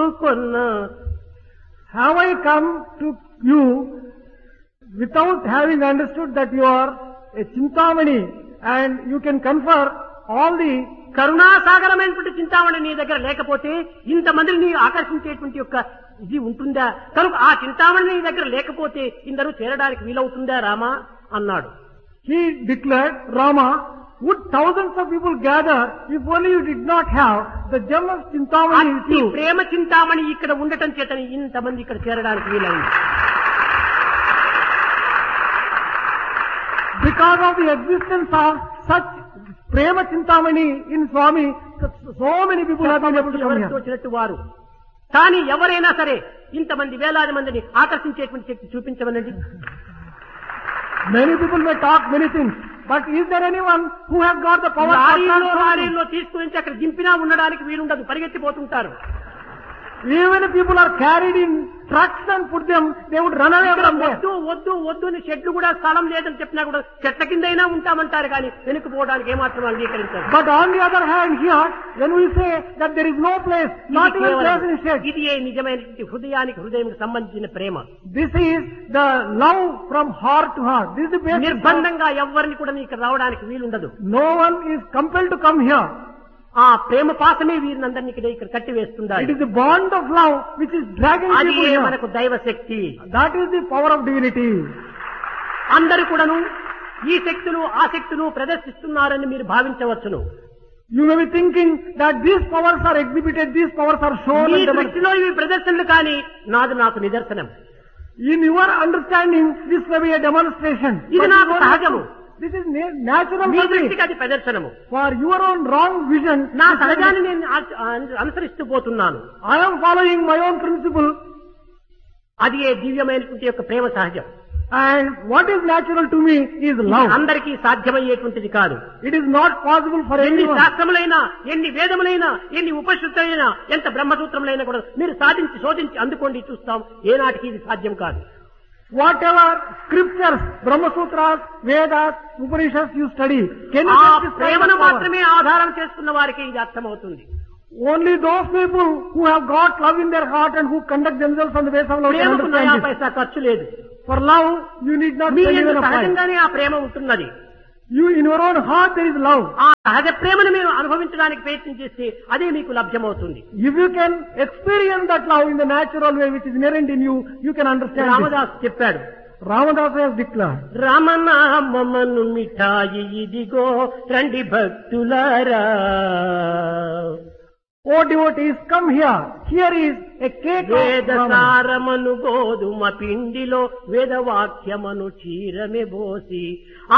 కొన్న. Have I come to you without having understood that you are a Chintamani and you can confer all the కరుణాసాగరమైనటువంటి Chintamani నీ దగ్గర లేకపోతే ఇంతమందిని నీ ఆకర్షించేటువంటి యొక్క ఇది ఉంటుందా? కనుక ఆ చింతామణి నీ దగ్గర లేకపోతే ఇందరూ చేరడానికి వీలవుతుందా రామా అన్నాడు. He declared, Rama, would thousands of people gather if only you did not have the gem of Chintamani with అట్టి you? ప్రేమ చింతామణి ఇక్కడ ఉండటం చేతని ఇంతమంది ఇక్కడ చేరడానికి వీలైంది. Because of the existence of such Prema Chintamani in Swami, so many people have been able to come ఎవరికి here. వచ్చినట్టు వారు. కానీ ఎవరైనా సరే ఇంతమంది వేలాది మందిని ఆకర్షించేటువంటి శక్తి చూపించమనండి. Many people may talk many things, but is there anyone who has got the power to transform? లారీల్లో తీసుకుని అక్కడ దింపినా ఉండడానికి వీలుండదు, పరిగెత్తిపోతుంటారు. Even if people are carried in trucks and put them, they would run away ఇక్కడ from there. వద్దు వద్దు వద్దు అని షెడ్లు కూడా స్థలం లేదని చెప్పినా కూడా చెట్ల కిందైనా ఉంటామంటారు కానీ వెనుకపోవడానికి ఏమాత్రం అంగీకరించారు. But on the other hand here, when we say that there is no place, not even place in shed, ఇది నిజమైన హృదయానికి హృదయం సంబంధించిన ప్రేమ. this is the love from heart to heart. This is the basis. నిర్బంధంగా ఎవరిని కూడా ఇక్కడ రావడానికి వీలుండదు. No one is compelled to come here. ఆ ప్రేమ పాసమే వీరినందరినీ ఇక్కడ కట్టి వేస్తుంది. It is the bond of love which is dragging అది people here. మనకు దైవ శక్తి. That is the power of divinity. అందరూ కూడాను ఈ శక్తులు ఆ శక్తులు ప్రదర్శిస్తున్నారని మీరు భావించవచ్చును. You may be thinking that these powers are exhibited, these powers are shown. Me and demonstrated. దృష్టిలో ఇవి ప్రదర్శనలు కానీ నాకు నిదర్శనం. In your understanding, this may be a demonstration. ఇది But నాకు you are- సహజము. This is natural me for me. దృష్టికి అది ప్రదర్శనము. For your own wrong vision, నా సహజాన్ని నేను అనుసరిస్తూ పోతున్నాను. I am following my own principle. అది ఏ దివ్యమైనటువంటి యొక్క ప్రేమ సహజం. And what is natural to me is love. అందరికీ సాధ్యమయ్యేటువంటిది కాదు. It is not possible for ఎన్ని anyone. శాస్త్రములైనా, ఎన్ని వేదములైనా, ఎన్ని ఉపనిషత్తులైనా, ఎంత బ్రహ్మసూత్రములైనా కూడా మీరు శోధించి అందుకోండి చూస్తాం. ఏనాటికి ఇది సాధ్యం కాదు. Whatever scriptures, Brahma Sutras, Vedas, Upanishads you study, can you ఆ get this kind ప్రేమను of power? మాత్రమే ఆధారం చేసుకున్న వారికి ఇది అర్థమవుతుంది. Only those people who have got love in their heart and who conduct themselves on the basis of love can ప్రేమకు నయా understand this. పైసా ఖర్చు లేదు. For love, you need not me spend యందు even a price. సహజంగానే ఆ ప్రేమ ఉంటున్నది. You, in your own heart, there is love. ఆ సహజ ప్రేమను మీరు అనుభవించడానికి ప్రయత్నం చేస్తే అదే మీకు లభ్యమవుతుంది. If you can experience that love in the natural way which is inherent in you, you can understand this. Ramdas చెప్పాడు, Ramadas has declared, రామనామమును మిఠాయి ఇదిగో రండి భక్తులారా. O devotees, come here. Here is a cake వేద of Rama. సారమను గోధుమ పిండిలో వేదవాక్యమను చీరమే బోసి